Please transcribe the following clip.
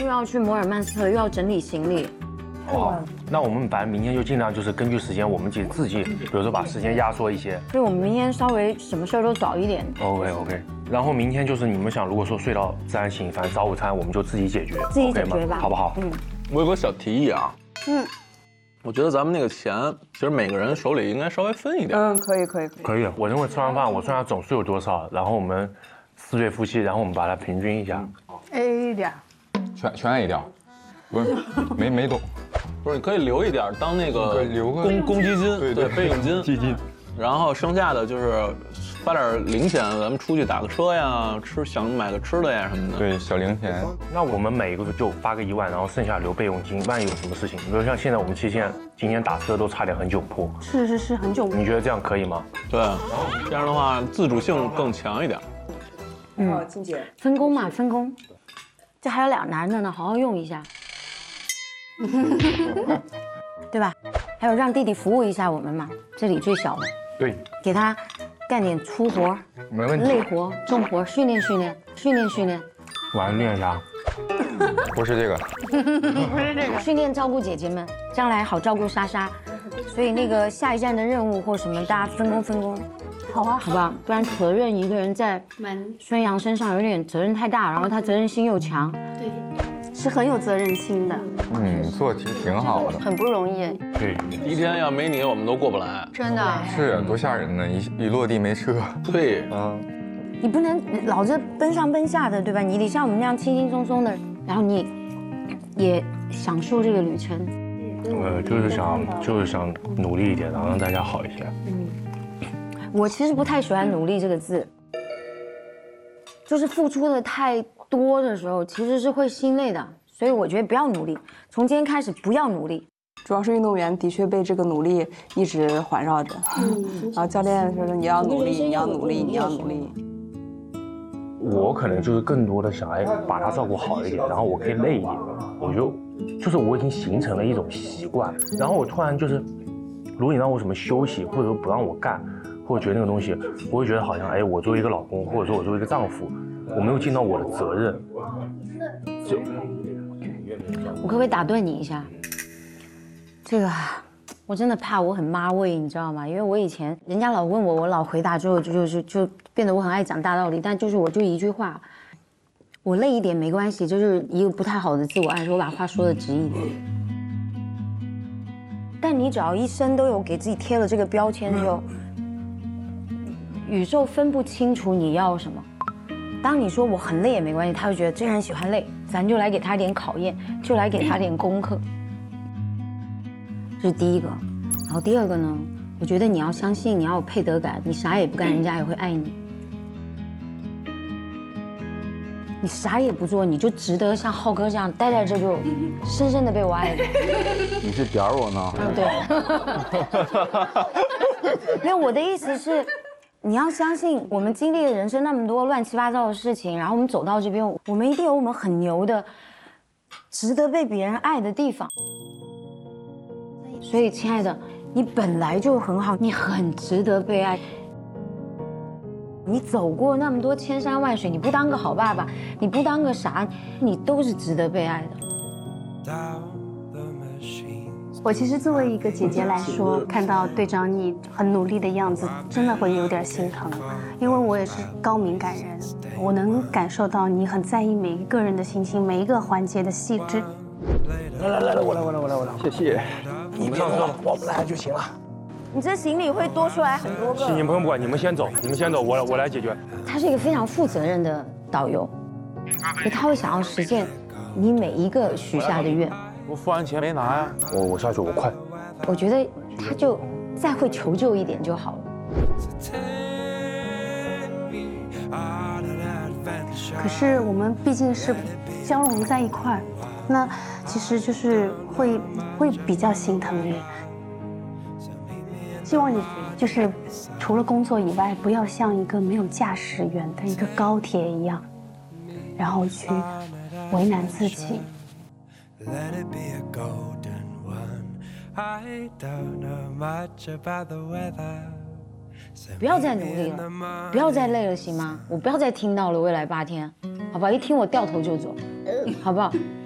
又要去摩尔曼斯特，又要整理行李。 哇，那我们反正明天就尽量就是根据时间，我们自己，比如说把时间压缩一些。 所以我们明天稍微什么事儿都早一点。 OK。然后明天就是你们想，如果说睡到自然醒，反正早午餐我们就自己解决， 自己解决吧， 好不好？ 我有个小提议啊。我觉得咱们那个钱，其实每个人手里应该稍微分一点。 可以。 可以。我认为吃完饭我算下总数有多少，然后我们4对夫妻，然后我们把它平均一下。 A 点， 全 A 掉，不是没懂。 不是，你可以留一点当那个留个公积金，对，备用金。 基金。 然后剩下的就是发点零钱，咱们出去打个车呀，想买个吃的呀什么的。 对，小零钱。 那我们每一个就发个1万，然后剩下留备用金，万一有什么事情，比如像现在我们期限，今天打车都差点很窘迫。 是很久。 你觉得这样可以吗？ 对，这样的话自主性更强一点。 静姐， 分工嘛，分工。这还有2男的呢，好好用一下，对吧？还有让弟弟服务一下我们嘛，这里最小的。 对， 给他干点粗活， 没问题。 累活、重活，训练。 我来练一下。 不是这个， 训练照顾姐姐们，将来好照顾莎莎。所以那个下一站的任务或什么，大家分工。好啊，好不好？不然责任一个人在孙杨身上有点责任太大，然后他责任心又强。 对，是很有责任心的。 做题挺好的， 很不容易。 对， 第一天要没你，我们都过不来。 真的是多吓人呢！一落地没车。 对， 你不能老是奔上奔下的，对吧？你得像我们那样轻轻松松的，然后你也享受这个旅程。 就是想努力一点，然后让大家好一些。 我其实不太喜欢"努力"这个字，就是付出的太多的时候，其实是会心累的。所以我觉得不要努力，从今天开始不要努力。 主要是运动员的确被这个努力一直环绕着。然后教练说你要努力，你要努力，你要努力。 我可能就是更多的想把他照顾好一点，然后我可以累一点。我就是我已经形成了一种习惯，然后我突然就是，如果你让我什么休息，或者说不让我干，或者觉得那个东西，我会觉得好像我作为一个老公，或者说我作为一个丈夫，我没有尽到我的责任。 我可不可以打断你一下？这个我真的怕我很妈味，你知道吗？因为我以前人家老问我，我老回答之后就变得我很爱讲大道理，但我就一句话，我累一点没关系，就是一个不太好的自我暗示，我把话说的直一点。但你只要一生都有给自己贴了这个标签之后，宇宙分不清楚你要什么。当你说我很累也没关系，他会觉得这人喜欢累，咱就来给他点考验，就来给他点功课。这是第一个。然后第二个呢，我觉得你要相信，你要有配得感，你啥也不干，人家也会爱你。你啥也不做，你就值得像浩哥这样待在这就深深的被我爱着。 你是点我呢？ 对。没有，我的意思是，你要相信，我们经历了人生那么多乱七八糟的事情，然后我们走到这边，我们一定有我们很牛的、值得被别人爱的地方。所以，亲爱的，你本来就很好，你很值得被爱。你走过那么多千山万水，你不当个好爸爸，你不当个啥，你都是值得被爱的。 我其实作为一个姐姐来说，看到队长你很努力的样子，真的会有点心疼，因为我也是高敏感人，我能感受到你很在意每一个人的心情，每一个环节的细致。 来，我来，谢谢。你们上车，我们来就行了。 你这行李会多出来很多个。 你们不用管，你们先走，我来解决。 他是一个非常负责任的导游，所以他会想要实现你每一个许下的愿。 我付完钱没拿呀。 我下去，我快。 我觉得他就再会求救一点就好了。 可是我们毕竟是交融在一块儿，那其实就是会比较心疼你。希望你就是除了工作以外，不要像一个没有驾驶员的一个高铁一样，然后去为难自己。 不要再努力了，不要再累了，行吗？我不要再听到了未来8天，好不好？一听我掉头就走，好不好？